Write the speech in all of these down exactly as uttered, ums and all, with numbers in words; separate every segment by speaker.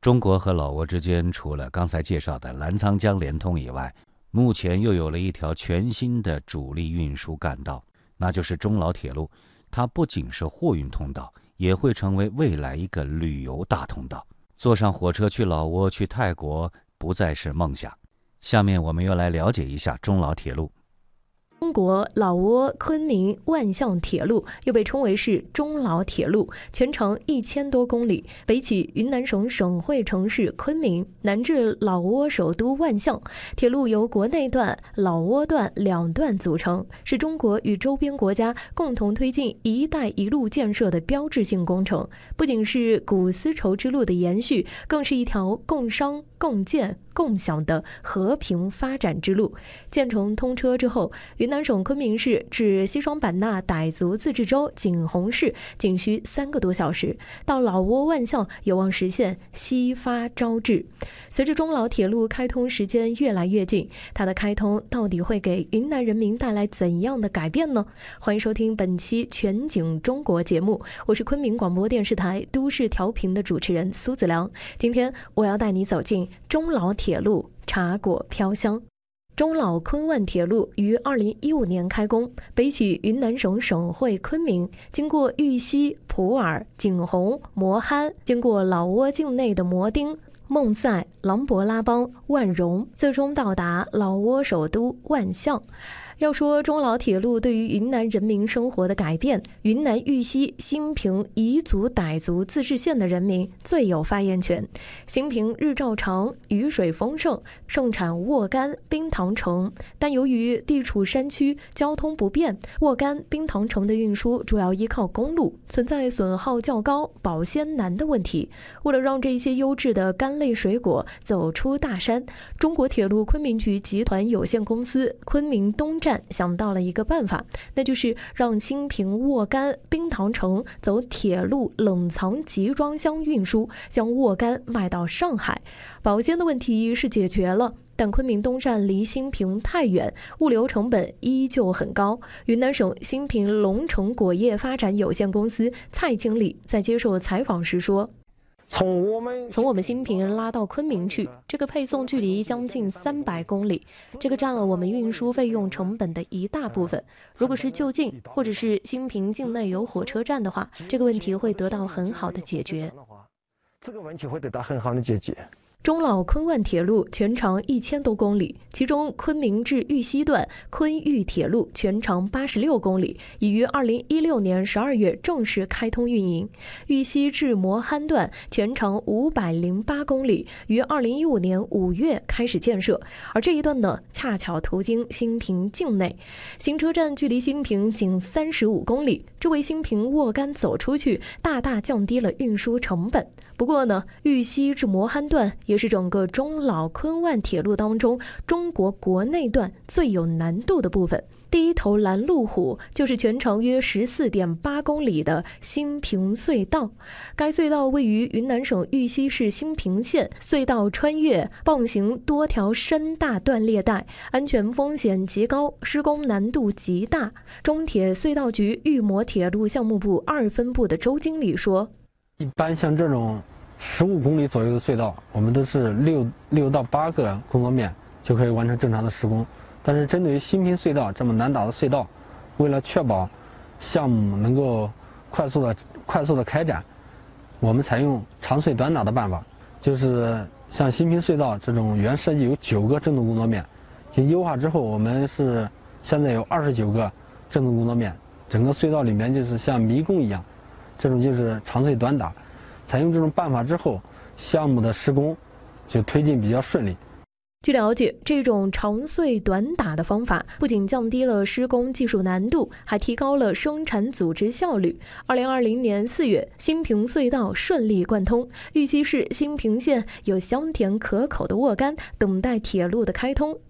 Speaker 1: 中国和老挝之间除了刚才介绍的澜沧江连通以外，目前又有了一条全新的主力运输干道，那就是中老铁路。它不仅是货运通道，也会成为未来一个旅游大通道。坐上火车去老挝、去泰国不再是梦想。下面我们又来了解一下中老铁路。
Speaker 2: 中国老挝昆明万象铁路又被称为是中老铁路，全长一千多公里，北起云南省省会城市昆明，南至老挝首都万象。铁路由国内段、老挝段两段组成，是中国与周边国家共同推进“一带一路”建设的标志性工程。不仅是古丝绸之路的延续，更是一条共商、共建、共享的和平发展之路。建成通车之后，云南省昆明市至西双版纳傣族自治州景洪市仅需三个多小时，到老挝万象有望实现西发招致。随着中老铁路开通时间越来越近，它的开通到底会给云南人民带来怎样的改变呢？欢迎收听本期全景中国节目，我是昆明广播电视台都市调频的主持人苏子良。今天我要带你走进中老铁路，茶果飘香。中老昆万铁路于二零一五年开工，北起云南省省会昆明，经过玉溪、普洱、景洪、磨憨，经过老挝境内的摩丁、孟赛、琅勃拉邦、万荣，最终到达老挝首都万象。要说中老铁路对于云南人民生活的改变，云南玉溪新平彝族傣族自治县的人民最有发言权。新平日照长，雨水丰盛，盛产沃柑、冰糖橙，但由于地处山区，交通不便，沃柑、冰糖橙的运输主要依靠公路，存在损耗较高、保鲜难的问题。为了让这些优质的柑类水果走出大山，中国铁路昆明局集团有限公司昆明东站想到了一个办法，那就是让新平沃柑、冰糖橙走铁路冷藏集装箱运输，将沃柑卖到上海。保鲜的问题是解决了，但昆明东站离新平太远，物流成本依旧很高。云南省新平龙城果业发展有限公司蔡经理在接受采访时说，从我们从我们新平拉到昆明去，这个配送距离将近三百公里，这个占了我们运输费用成本的一大部分。如果是就近或者是新平境内有火车站的话，这个问题会得到很好的解决。
Speaker 3: 这个问题会得到很好的解决。
Speaker 2: 中老昆万铁路全长一千多公里，其中昆明至玉溪段昆玉铁路全长八十六公里，已于二零一六年十二月正式开通运营。玉溪至磨憨段全长五百零八公里，于二零一五年五月开始建设，而这一段呢，恰巧途经新平境内。新车站距离新平仅三十五公里，这为新平沃柑走出去，大大降低了运输成本。不过呢，玉溪至磨憨段也是整个中老昆万铁路当中中国国内段最有难度的部分。第一头拦路虎就是全长约 十四点八公里的新平隧道。该隧道位于云南省玉溪市新平县，隧道穿越傍行多条深大断裂带，安全风险极高，施工难度极大。中铁隧道局玉磨铁路项目部二分部的周经理说，
Speaker 4: 一般像这种十五公里左右的隧道，我们都是六六到八个工作面就可以完成正常的施工。但是针对于新平隧道这么难打的隧道，为了确保项目能够快速的快速的开展，我们采用长隧短打的办法，就是像新平隧道这种原设计有九个震动工作面，经优化之后，我们是现在有二十九个震动工作面，整个隧道里面就是像迷宫一样，这种就是长隧短打。采用这种办法之后，项目的施工就推进比较顺利。
Speaker 2: 据了解，这种长隧短打的方法不仅降低了施工技术难度，还提高了生产组织效率。二零二零年四月，新平隧道顺利贯通，玉溪市新平县有香甜可口的沃柑等待铁路的开通。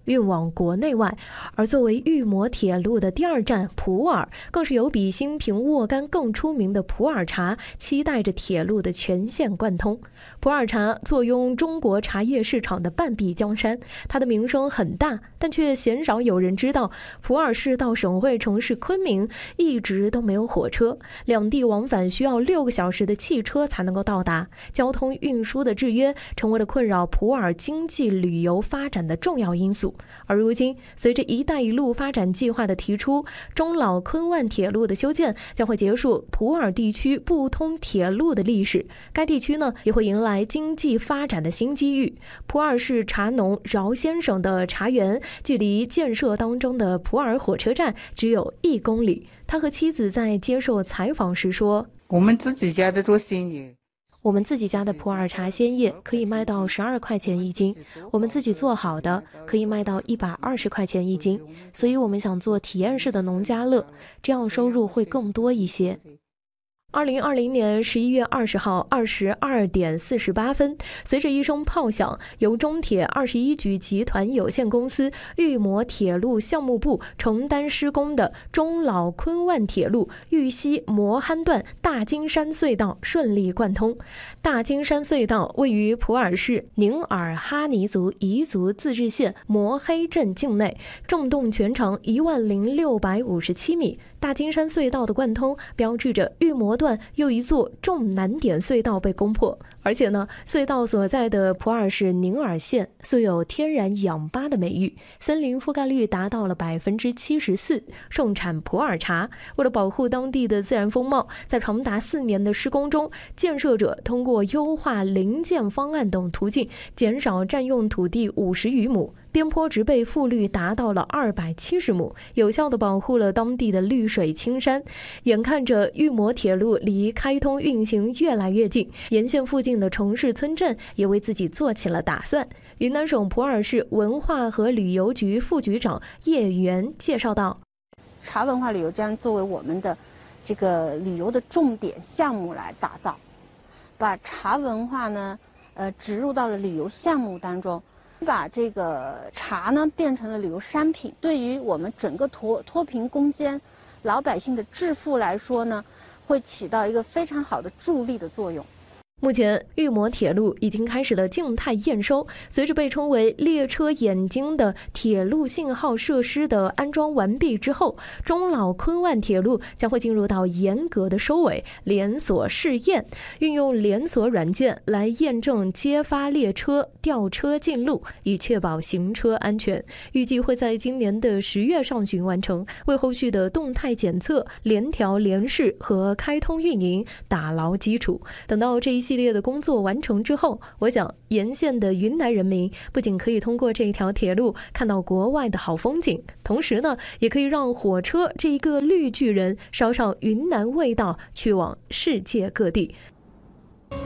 Speaker 2: 运往国内外。而作为玉磨铁路的第二站普洱，更是有比新平沃柑更出名的普洱茶期待着铁路的全线贯通。普洱茶坐拥中国茶叶市场的半壁江山，它的名声很大，但却鲜少有人知道普洱市到省会城市昆明一直都没有火车，两地往返需要六个小时的汽车才能够到达，交通运输的制约成为了困扰普洱经济旅游发展的重要因素。而如今，随着一带一路发展计划的提出，中老昆万铁路的修建将会结束普洱地区不通铁路的历史，该地区呢也会迎来经济发展的新机遇。普洱市茶农饶先生的茶园距离建设当中的普洱火车站只有一公里，他和妻子在接受采访时说：
Speaker 5: 我们自己家的做鲜叶，
Speaker 2: 我们自己家的普洱茶鲜叶可以卖到十二块钱一斤，我们自己做好的可以卖到一百二十块钱一斤，所以我们想做体验式的农家乐，这样收入会更多一些。二零二零年十一月二十号二十二点四十八分，随着一声炮响，由中铁二十一局集团有限公司玉磨铁路项目部承担施工的中老昆万铁路玉溪磨憨段大金山隧道顺利贯通。大金山隧道位于普洱市宁洱哈尼族彝族自治县磨黑镇境内，纵洞全长一万零六百五十七米。大金山隧道的贯通标志着玉磨段又一座重难点隧道被攻破。而且呢，隧道所在的普洱市宁洱县素有天然氧吧的美誉，森林覆盖率达到了百分之七十四，盛产普洱茶。为了保护当地的自然风貌，在长达四年的施工中，建设者通过优化林建方案等途径，减少占用土地五十余亩，边坡植被覆率达到了二百七十亩，有效地保护了当地的绿水青山。眼看着玉磨铁路离开通运行越来越近，沿线附近的城市村镇也为自己做起了打算。云南省普洱市文化和旅游局副局长叶元介绍道：
Speaker 6: 茶文化旅游将作为我们的这个旅游的重点项目来打造，把茶文化呢呃植入到了旅游项目当中，把这个茶呢变成了旅游商品，对于我们整个脱脱贫攻坚老百姓的致富来说呢，会起到一个非常好的助力的作用。
Speaker 2: 目前，玉磨铁路已经开始了静态验收。随着被称为列车眼睛的铁路信号设施的安装完毕之后，中老昆万铁路将会进入到严格的收尾连锁试验，运用连锁软件来验证接发列车调车进路，以确保行车安全。预计会在今年的十月上旬完成，为后续的动态检测、联调联试和开通运营打牢基础。等到这一系列的工作完成之后，我想沿线的云南人民不仅可以通过这一条铁路看到国外的好风景，同时呢，也可以让火车这一个绿巨人捎上云南味道，去往世界各地。